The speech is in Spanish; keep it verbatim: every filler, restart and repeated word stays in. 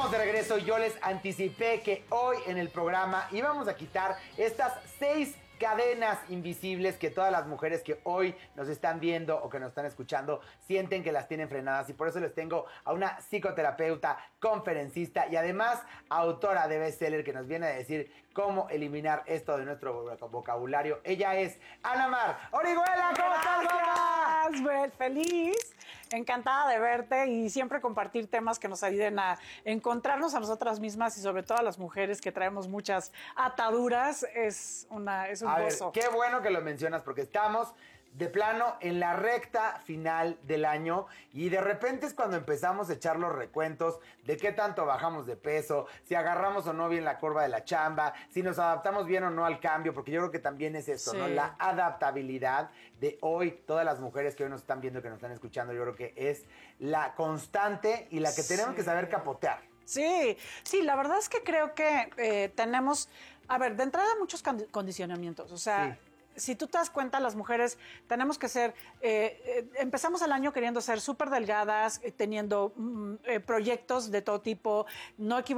Estamos de regreso y yo les anticipé que hoy en el programa íbamos a quitar estas seis cadenas invisibles que todas las mujeres que hoy nos están viendo o que nos están escuchando sienten que las tienen frenadas, y por eso les tengo a una psicoterapeuta, conferencista y además autora de bestseller que nos viene a decir cómo eliminar esto de nuestro vocabulario. Ella es Ana Mar Orihuela. ¿Cómo estás, mamá? Pues feliz, encantada de verte y siempre compartir temas que nos ayuden a encontrarnos a nosotras mismas y sobre todo a las mujeres que traemos muchas ataduras. Es una es un A ver, gozo. qué bueno que lo mencionas porque estamos de plano en la recta final del año y de repente es cuando empezamos a echar los recuentos de qué tanto bajamos de peso, si agarramos o no bien la curva de la chamba, si nos adaptamos bien o no al cambio, porque yo creo que también es esto, sí, ¿no? La adaptabilidad de hoy, todas las mujeres que hoy nos están viendo, que nos están escuchando, yo creo que es la constante y la que tenemos sí. que saber capotear. Sí, sí, la verdad es que creo que eh, tenemos, a ver, de entrada muchos condicionamientos, o sea... Sí. Si tú te das cuenta, las mujeres tenemos que ser, eh, eh, empezamos el año queriendo ser súper delgadas, eh, teniendo mm, eh, proyectos de todo tipo, no equivocarnos